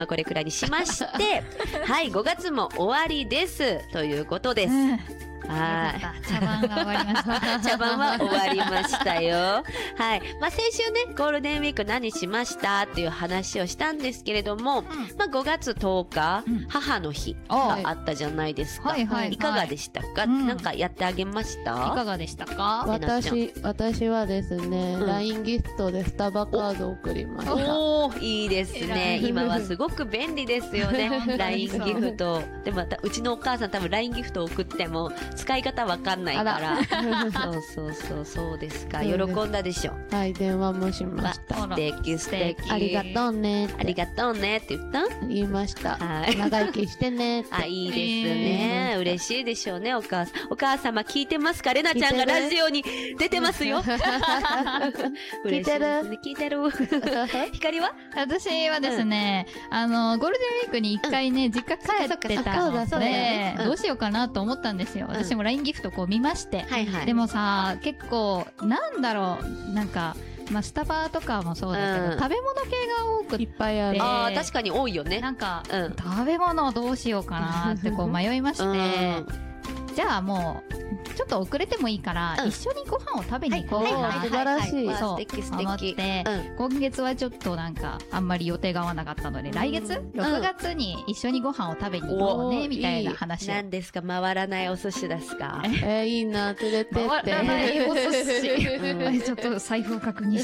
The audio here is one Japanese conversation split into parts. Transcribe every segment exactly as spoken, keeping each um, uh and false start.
まあ、これくらいにしまして、はい、ごがつも終わりです。ということです。 うんはい。 茶番が終わりました。 茶番は終わりましたよ。はい。まあ、先週ね、ゴールデンウィーク何しましたっていう話をしたんですけれども、うん、まあ、ごがつとおか、うん、母の日があったじゃないですか。はいはいはい、いかがでしたか、うん、なんかやってあげました？ いかがでしたか？ 私、私はですね、うん、ライン ギフトでスタバカードを送りました。 おお、いいですね。今はすごく便利ですよね。ライン ギフト。で、また、うちのお母さん多分 ライン ギフトを送っても、使い方わかんないから。そうそうそう、そうですか。喜んだでしょ。 はい、電話もしました。 素敵素敵。 ありがとうね。 ありがとうねって言った？ 言いました。はい。長生きしてね。 あ、いいですね。嬉しいでしょうね、お母さん。お母様聞いてますか？レナちゃんがラジオに出てますよ。 聞いてる？ 聞いてる。光は？ 私はですね、あの、ゴールデンウィークに一回ね、実家帰ってたので、どうしようかなと思ったんですよ。私も ライン ギフトこう見まして。はいはい。でもさ、結構、なんだろう、なんか、まあ、スタバとかもそうだけど、うん、食べ物系が多くて。 いっぱいある。 ああ、確かに多いよね。 なんか、うん、食べ物をどうしようかなってこう迷いまして、うん、じゃあもう、ちょっと遅れてもいいから、うん、一緒にご飯を食べに行こうかな。 はい、素晴らしい。 そう、素敵素敵。 思って、うん、今月はちょっとなんか、あんまり予定が合わなかったので、うん、来月 ?ろく 月に一緒にご飯を食べに行こうね、みたいな話。 何ですか？回らないお寿司ですか？ えー、いいな、連れてって。 回らないお寿司。うん、ちょっと財布を確認して。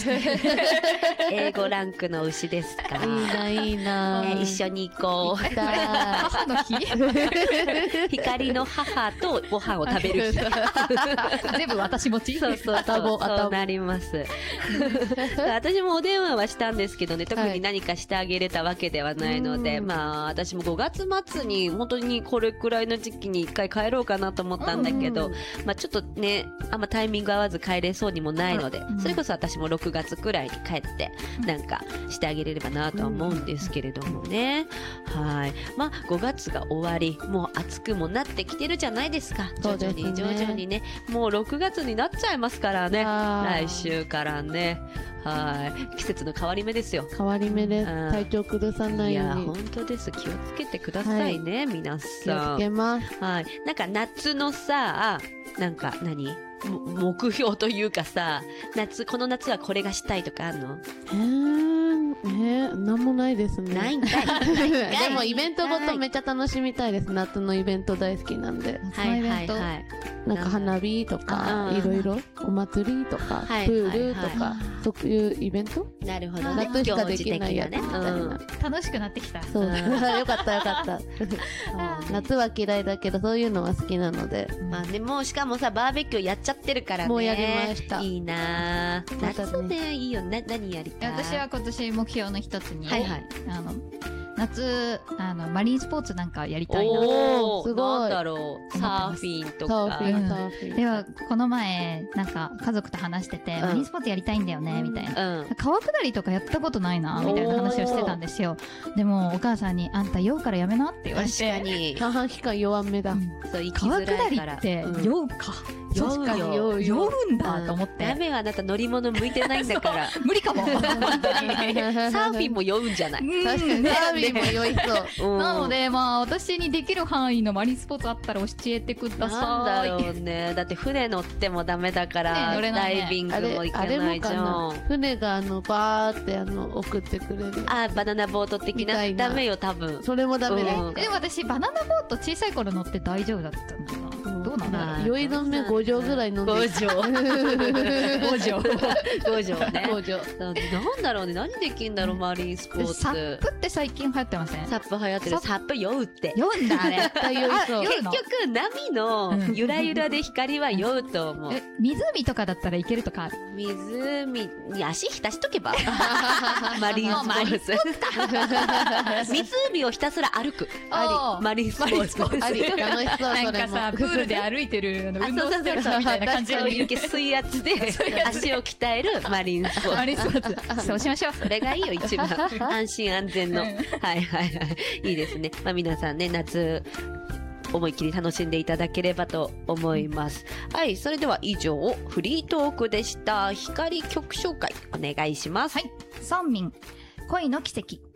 英語ランクの牛ですから。 いいな、いいな、 えー。一緒に行こう。 母の日光の母とご飯を食べる日。 全部私持ち？ そうそうそう。そうなります。私もお電話はしたんですけどね、特に何かしてあげれたわけではないので、はい、まあ、私もごがつ末に本当にこれくらいの時期に一回帰ろうかなと思ったんだけど、まあちょっとね、あんまタイミング合わず帰れそうにもないので、それこそ私もろくがつくらいに帰って、なんかしてあげれればなとは思うんですけれどもね。はい。まあごがつが終わり、もう暑くもなってきてるじゃないですか。徐々に徐々にね。もうろくがつになっちゃいますからね。来週からね。はい。季節の変わり目ですよ。 変わり目です。体調崩さないように。 いや、本当です。気をつけてくださいね、はい、皆さん。 気をつけます。 はい。なんか夏のさ、なんか何目標というかさ、夏、この夏はこれがしたいとかあるの？ へー、えー、なんもないですね。 ないんかい。 でもイベントごとめっちゃ楽しみたいです。夏のイベント大好きなんで。 はいはいはい。 なんか花火とか、いろいろ、お祭りとか、プールとか、そういうイベント？ なるほど。 夏しかできないやつみたいな。 楽しくなってきた。 そう。よかったよかった。夏は嫌いだけど、そういうのは好きなので。 まあね、もうしかもさ、バーベキューやっちゃってるからね。 もうやりました。 いいなぁ。夏ね、いいよね。何やりたい？ 私は今年目標の一つに、 はいはい。 あの、夏、あの、マリンスポーツなんかやりたいな。 おー、すごい。なんだろう。サーフィンとか。 サーフィン、サーフィン。 では、この前、なんか、家族と話してて、マリンスポーツやりたいんだよね、みたいな。川下りとかやったことないな、みたいな話をしてたんですよ。でも、お母さんに、あんた酔うからやめなって言われて。 確かに。 半々期間弱めだ。 そう、行きづらいから。川下りって、酔うか。 酔うよ。 酔うんだと思って。 ダメはあなた乗り物向いてないんだから。 無理かも。本当に。サーフィンも酔うんじゃない？ 確かにサーフィンも酔いそう。 なので、まあ、私にできる範囲のマリンスポーツあったら教えてください。 なんだろうね。だって船乗ってもダメだから、ダイビングも行けないじゃん。 船があの、バーってあの、送ってくれる。 あ、バナナボート的な。ダメよ、多分。 それもダメです。 でも私、バナナボート小さい頃乗って大丈夫だったんだな。どうなんだろう。 酔い止めご錠ぐらい飲んでご錠。ご錠。ご錠ね。 ご錠。 なんだろうね。何できんだろう、マリンスポーツ。 サップって最近流行ってません？ サップ流行ってる。サップ酔うって。 酔うんだ、あれ。 結局、波のゆらゆらで光は酔うと思う。 湖とかだったらいけるとかある？ 湖に足浸しとけばマリンスポーツ。湖をひたすら歩く。あり。マリンスポーツ。 あり。楽しそう、それも。 なんかさ、プールで歩いてる、運動してる人みたいな感じの水圧で足を鍛えるマリンスポーツ。 マリンスポーツ。そうしましょう。 それがいいよ、一番。安心安全の。はいはいはい。いいですね。まあ皆さんね、夏、思いっきり楽しんでいただければと思います。はい。それでは以上、フリートークでした。光曲紹介、お願いします。 はい。ソンミン、恋の奇跡。